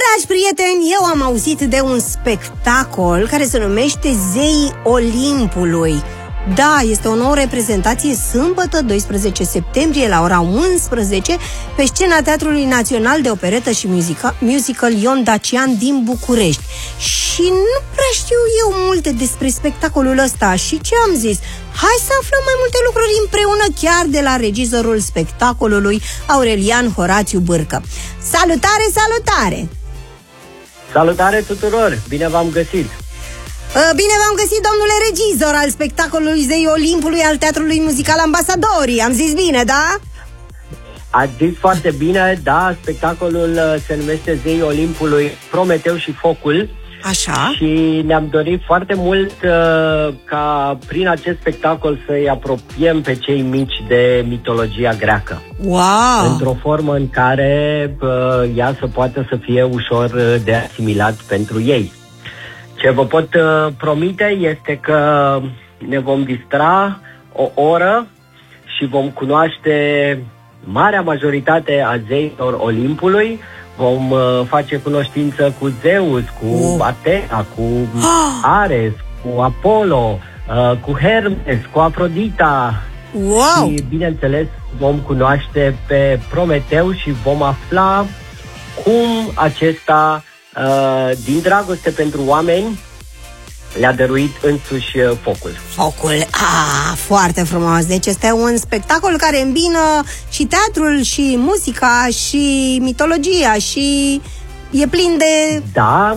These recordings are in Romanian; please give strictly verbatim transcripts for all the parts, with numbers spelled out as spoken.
Dragi prieteni, eu am auzit de un spectacol care se numește Zeii Olimpului. Da, este o nouă reprezentație sâmbătă, doisprezece septembrie, la ora unsprezece, pe scena Teatrului Național de Operetă și Musica, Musical Ion Dacian din București. Și nu prea știu eu multe despre spectacolul ăsta și ce am zis? Hai să aflăm mai multe lucruri împreună chiar de la regizorul spectacolului, Aurelian Horațiu Bârcă. Salutare, salutare! Salutare tuturor! Bine v-am găsit! Bine v-am găsit, domnule regizor al spectacolului Zeii Olimpului al Teatrului Muzical Ambasadorii. Am zis bine, da? Ați zis foarte bine, da, spectacolul se numește Zeii Olimpului, Prometeu și Focul. Așa. Și ne-am dorit foarte mult uh, ca prin acest spectacol să-i apropiem pe cei mici de mitologia greacă. Wow! Într-o formă în care uh, ea să poată să fie ușor de asimilat pentru ei. Ce vă pot uh, promite este că ne vom distra o oră și vom cunoaște marea majoritate a zeilor Olimpului. Vom uh, face cunoștință cu Zeus, cu oh. Atena, cu Ares, cu Apollo, uh, cu Hermes, cu Afrodita. Wow. Și, bineînțeles, vom cunoaște pe Prometeu și vom afla cum acesta, uh, din dragoste pentru oameni, le-a dăruit însuși focul. Focul, ah, foarte frumos. Deci este un spectacol care îmbină și teatrul, și muzica, și mitologia, și e plin de... Da,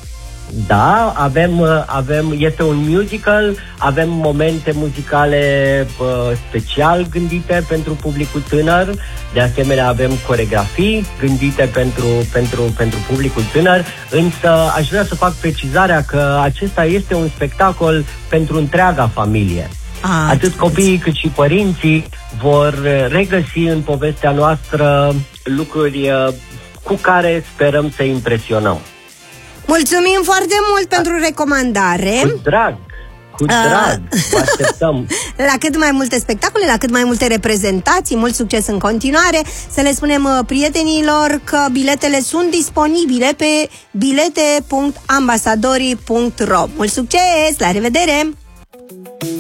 da, avem, avem, este un musical, avem momente muzicale uh, special gândite pentru publicul tânăr, de asemenea avem coreografii gândite pentru, pentru, pentru publicul tânăr, însă aș vrea să fac precizarea că acesta este un spectacol pentru întreaga familie. A, Atât copiii cât și părinții vor regăsi în povestea noastră lucruri uh, cu care sperăm să impresionăm. Mulțumim foarte mult pentru recomandare. Cu drag, cu drag, vă așteptăm. La cât mai multe spectacole, la cât mai multe reprezentații, mult succes în continuare. Să le spunem prietenilor că biletele sunt disponibile pe bilete punct ambasadorii punct ro. Mult succes, la revedere!